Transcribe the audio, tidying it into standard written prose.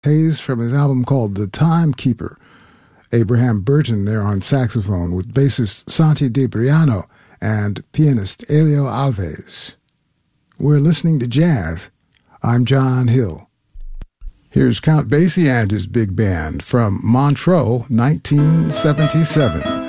Hayes from his album called The Timekeeper. Abraham Burton there on saxophone with bassist Santi DeBriano and pianist Elio Alves. We're listening to jazz. I'm John Hill. Here's Count Basie and his big band from Montreux, 1977.